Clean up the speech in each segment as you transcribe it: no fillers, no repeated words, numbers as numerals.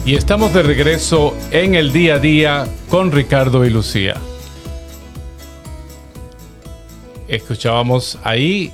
Y estamos de regreso en el día a día con Ricardo y Lucía. Escuchábamos ahí.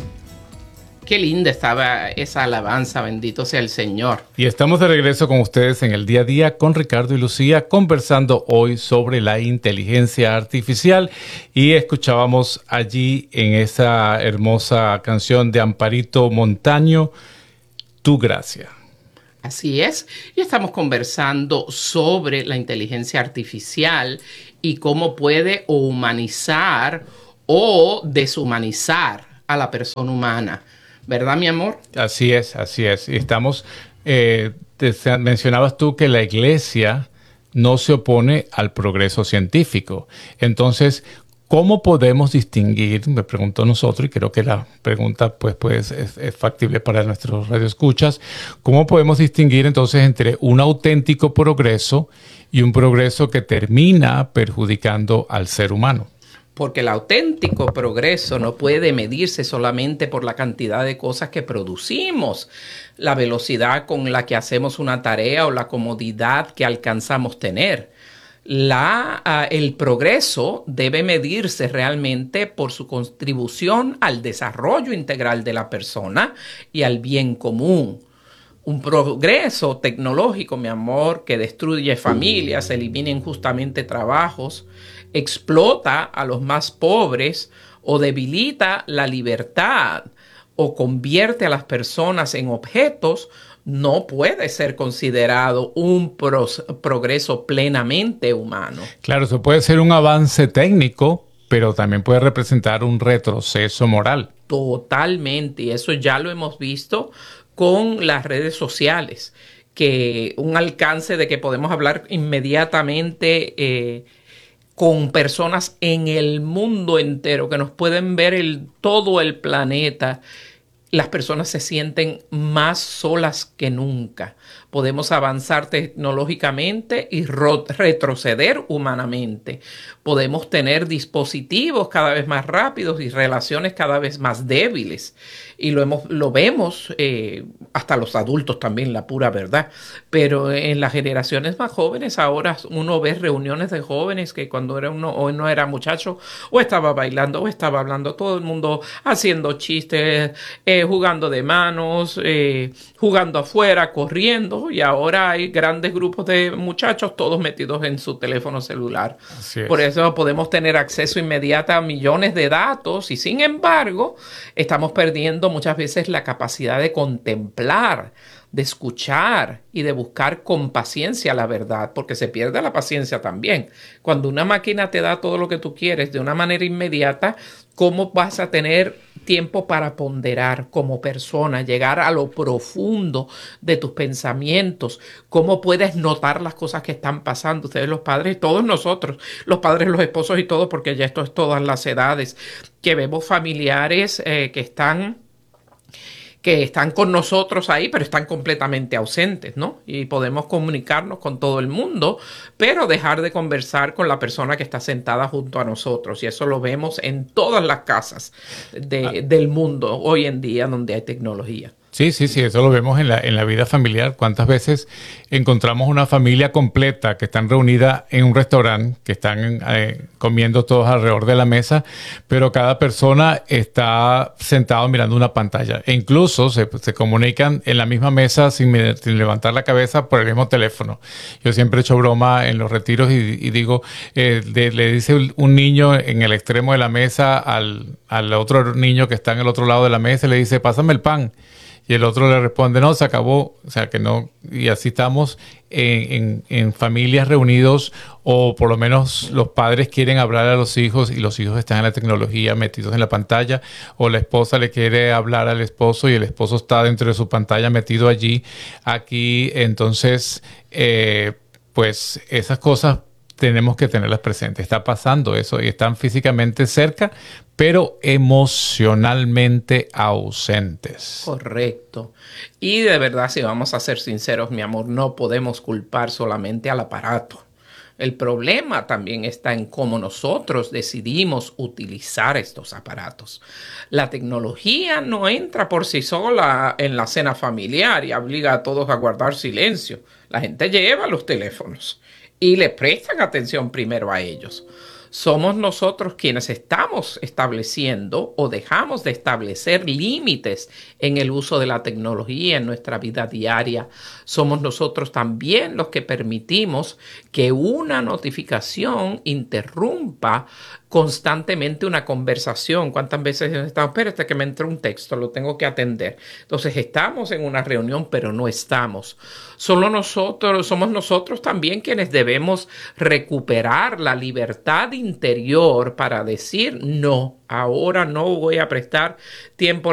Qué linda estaba esa alabanza, bendito sea el Señor. Y estamos de regreso con ustedes en el día a día con Ricardo y Lucía, conversando hoy sobre la inteligencia artificial. Y escuchábamos allí en esa hermosa canción de Amparito Montaño, Tu Gracia. Así es, y estamos conversando sobre la inteligencia artificial y cómo puede humanizar o deshumanizar a la persona humana. ¿Verdad, mi amor? Así es, así es. Y estamos, mencionabas tú que la iglesia no se opone al progreso científico. Entonces, ¿cómo podemos distinguir? Me pregunto nosotros, y creo que la pregunta pues es factible para nuestros radioescuchas. ¿Cómo podemos distinguir entonces entre un auténtico progreso y un progreso que termina perjudicando al ser humano? Porque el auténtico progreso no puede medirse solamente por la cantidad de cosas que producimos, la velocidad con la que hacemos una tarea o la comodidad que alcanzamos tener. El progreso debe medirse realmente por su contribución al desarrollo integral de la persona y al bien común. Un progreso tecnológico, mi amor, que destruye familias, elimina injustamente trabajos, explota a los más pobres o debilita la libertad o convierte a las personas en objetos, no puede ser considerado un progreso plenamente humano. Claro, eso puede ser un avance técnico, pero también puede representar un retroceso moral. Totalmente, y eso ya lo hemos visto con las redes sociales, que un alcance de que podemos hablar inmediatamente con personas en el mundo entero, que nos pueden ver todo el planeta. Las personas se sienten más solas que nunca. Podemos avanzar tecnológicamente y retroceder humanamente. Podemos tener dispositivos cada vez más rápidos y relaciones cada vez más débiles. Y lo vemos, hasta los adultos también, la pura verdad. Pero en las generaciones más jóvenes, ahora uno ve reuniones de jóvenes que cuando uno era muchacho, o estaba bailando, o estaba hablando, todo el mundo haciendo chistes, jugando de manos, jugando afuera, corriendo, y ahora hay grandes grupos de muchachos todos metidos en su teléfono celular. Por eso podemos tener acceso inmediato a millones de datos y sin embargo estamos perdiendo muchas veces la capacidad de contemplar, de escuchar y de buscar con paciencia la verdad, porque se pierde la paciencia también. Cuando una máquina te da todo lo que tú quieres de una manera inmediata, ¿cómo vas a tener tiempo para ponderar como persona, llegar a lo profundo de tus pensamientos? ¿Cómo puedes notar las cosas que están pasando? Ustedes los padres, todos nosotros, los padres, los esposos y todo, porque ya esto es todas las edades, que vemos familiares que están con nosotros ahí, pero están completamente ausentes, ¿no? Y podemos comunicarnos con todo el mundo, pero dejar de conversar con la persona que está sentada junto a nosotros. Y eso lo vemos en todas las casas del mundo hoy en día donde hay tecnología. Sí, eso lo vemos en la vida familiar. ¿Cuántas veces encontramos una familia completa que están reunida en un restaurante, que están comiendo todos alrededor de la mesa, pero cada persona está sentado mirando una pantalla? E incluso se comunican en la misma mesa sin levantar la cabeza por el mismo teléfono. Yo siempre he hecho broma en los retiros y digo, le dice un niño en el extremo de la mesa al otro niño que está en el otro lado de la mesa y le dice, pásame el pan. Y el otro le responde, no, se acabó. O sea, que no. Y así estamos en familias reunidos, o por lo menos los padres quieren hablar a los hijos y los hijos están en la tecnología metidos en la pantalla, o la esposa le quiere hablar al esposo y el esposo está dentro de su pantalla metido allí. Aquí, entonces, pues esas cosas tenemos que tenerlas presentes. Está pasando eso y están físicamente cerca, pero emocionalmente ausentes. Correcto. Y de verdad, si vamos a ser sinceros, mi amor, no podemos culpar solamente al aparato. El problema también está en cómo nosotros decidimos utilizar estos aparatos. La tecnología no entra por sí sola en la cena familiar y obliga a todos a guardar silencio. La gente lleva los teléfonos y le prestan atención primero a ellos. Somos nosotros quienes estamos estableciendo o dejamos de establecer límites en el uso de la tecnología en nuestra vida diaria. Somos nosotros también los que permitimos que una notificación interrumpa constantemente una conversación. ¿Cuántas veces estamos? Espérate que me entró un texto, lo tengo que atender. Entonces estamos en una reunión, pero no estamos. Somos nosotros también quienes debemos recuperar la libertad interior para decir no, ahora no voy a prestar tiempo